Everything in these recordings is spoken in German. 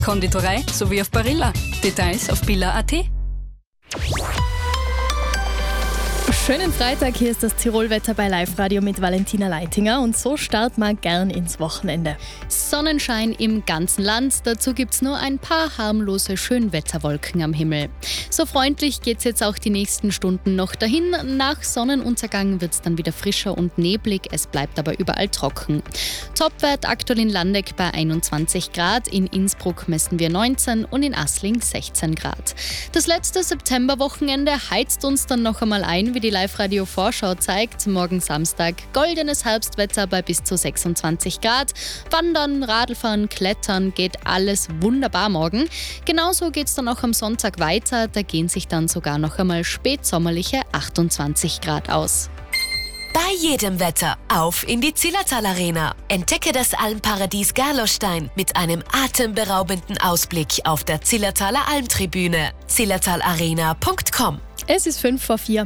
Konditorei sowie auf Barilla. Details auf billa.at. Schönen Freitag, hier ist das Tirolwetter bei Live Radio mit Valentina Leitinger und so startet man gern ins Wochenende. Sonnenschein im ganzen Land, dazu gibt's nur ein paar harmlose Schönwetterwolken am Himmel. So freundlich geht's jetzt auch die nächsten Stunden noch dahin. Nach Sonnenuntergang wird's dann wieder frischer und neblig, es bleibt aber überall trocken. Topwert aktuell in Landeck bei 21 Grad, in Innsbruck messen wir 19 und in Assling 16 Grad. Das letzte Septemberwochenende heizt uns dann noch einmal ein, wie die Live-Radio-Vorschau zeigt. Morgen Samstag goldenes Herbstwetter bei bis zu 26 Grad. Wandern, Radlfahren, Klettern geht alles wunderbar morgen. Genauso geht es dann auch am Sonntag weiter. Da gehen sich dann sogar noch einmal spätsommerliche 28 Grad aus. Bei jedem Wetter auf in die Zillertal Arena. Entdecke das Almparadies Gerlostein mit einem atemberaubenden Ausblick auf der Zillertaler Almtribüne. zillertalarena.com. Es ist 3:55.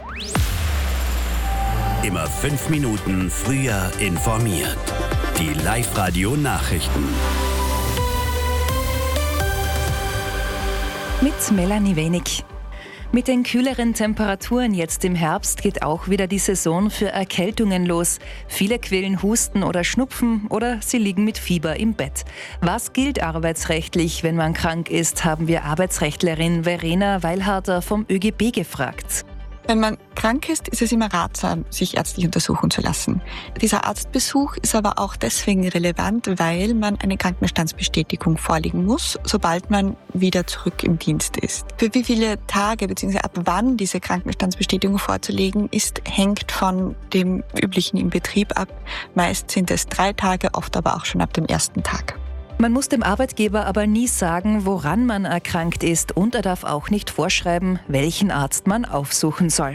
Immer 5 Minuten früher informiert. Die Live-Radio-Nachrichten. Mit Melanie Wenig. Mit den kühleren Temperaturen jetzt im Herbst geht auch wieder die Saison für Erkältungen los. Viele quälen Husten oder Schnupfen oder sie liegen mit Fieber im Bett. Was gilt arbeitsrechtlich, wenn man krank ist, haben wir Arbeitsrechtlerin Verena Weilharter vom ÖGB gefragt. Wenn man krank ist, ist es immer ratsam, sich ärztlich untersuchen zu lassen. Dieser Arztbesuch ist aber auch deswegen relevant, weil man eine Krankenstandsbestätigung vorlegen muss, sobald man wieder zurück im Dienst ist. Für wie viele Tage bzw. ab wann diese Krankenstandsbestätigung vorzulegen ist, hängt von dem üblichen im Betrieb ab. Meist sind es 3 Tage, oft aber auch schon ab dem ersten Tag. Man muss dem Arbeitgeber aber nie sagen, woran man erkrankt ist und er darf auch nicht vorschreiben, welchen Arzt man aufsuchen soll.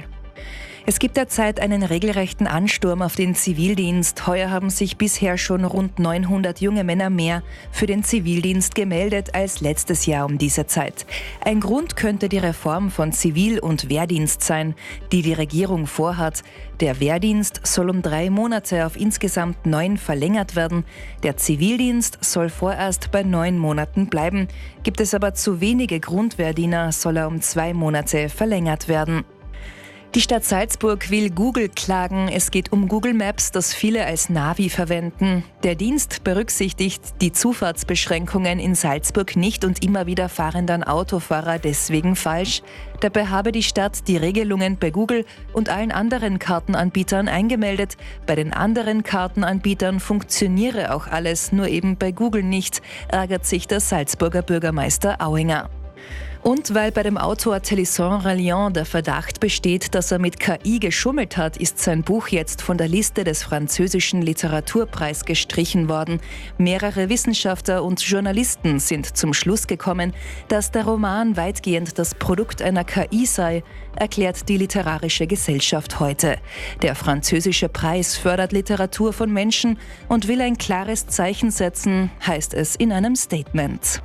Es gibt derzeit einen regelrechten Ansturm auf den Zivildienst. Heuer haben sich bisher schon rund 900 junge Männer mehr für den Zivildienst gemeldet als letztes Jahr um diese Zeit. Ein Grund könnte die Reform von Zivil- und Wehrdienst sein, die die Regierung vorhat. Der Wehrdienst soll um 3 Monate auf insgesamt 9 verlängert werden. Der Zivildienst soll vorerst bei 9 Monaten bleiben. Gibt es aber zu wenige Grundwehrdiener, soll er um 2 Monate verlängert werden. Die Stadt Salzburg will Google klagen. Es geht um Google Maps, das viele als Navi verwenden. Der Dienst berücksichtigt die Zufahrtsbeschränkungen in Salzburg nicht und immer wieder fahren dann Autofahrer deswegen falsch. Dabei habe die Stadt die Regelungen bei Google und allen anderen Kartenanbietern eingemeldet. Bei den anderen Kartenanbietern funktioniere auch alles, nur eben bei Google nicht, ärgert sich der Salzburger Bürgermeister Auinger. Und weil bei dem Autor Thélisson Rallian der Verdacht besteht, dass er mit KI geschummelt hat, ist sein Buch jetzt von der Liste des französischen Literaturpreis gestrichen worden. Mehrere Wissenschaftler und Journalisten sind zum Schluss gekommen, dass der Roman weitgehend das Produkt einer KI sei, erklärt die Literarische Gesellschaft heute. Der französische Preis fördert Literatur von Menschen und will ein klares Zeichen setzen, heißt es in einem Statement.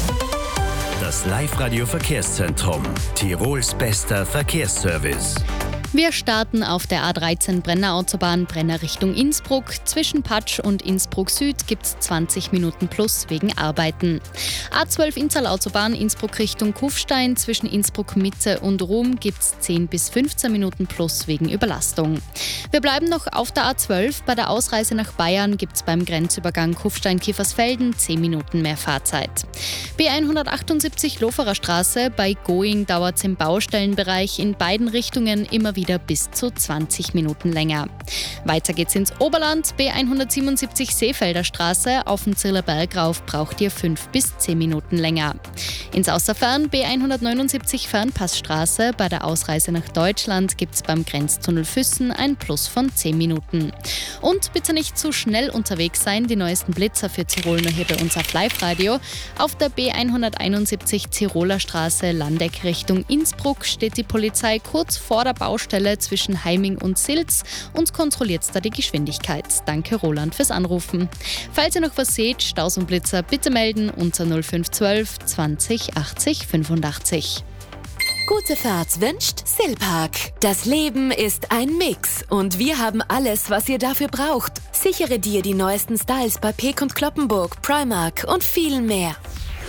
Das Live-Radio-Verkehrszentrum. Tirols bester Verkehrsservice. Wir starten auf der A13 Brenner Autobahn, Brenner Richtung Innsbruck. Zwischen Patsch und Innsbruck Süd gibt es 20 Minuten plus wegen Arbeiten. A12 Inntal Autobahn, Innsbruck Richtung Kufstein. Zwischen Innsbruck Mitte und Rom gibt es 10 bis 15 Minuten plus wegen Überlastung. Wir bleiben noch auf der A12. Bei der Ausreise nach Bayern gibt es beim Grenzübergang Kufstein-Kiefersfelden 10 Minuten mehr Fahrzeit. B178 Loferer Straße, bei Going dauert es im Baustellenbereich in beiden Richtungen immer wieder bis zu 20 Minuten länger. Weiter geht's ins Oberland. B177 Seefelder Straße auf dem Zillerberg rauf braucht ihr 5 bis 10 Minuten länger. Ins Außerfern B179 Fernpassstraße. Bei der Ausreise nach Deutschland gibt's beim Grenztunnel Füssen ein Plus von 10 Minuten. Und bitte nicht zu schnell unterwegs sein. Die neuesten Blitzer für Tirol nur hier bei uns auf Live-Radio. Auf der B171 Tiroler Straße Landeck Richtung Innsbruck steht die Polizei kurz vor der Baustelle zwischen Heiming und Silz und kontrolliert da die Geschwindigkeit. Danke Roland fürs Anrufen. Falls ihr noch was seht, Staus und Blitzer, bitte melden unter 0512 20 80 85. Gute Fahrt wünscht Silpark. Das Leben ist ein Mix und wir haben alles, was ihr dafür braucht. Sichere dir die neuesten Styles bei Peek & Cloppenburg, Primark und viel mehr.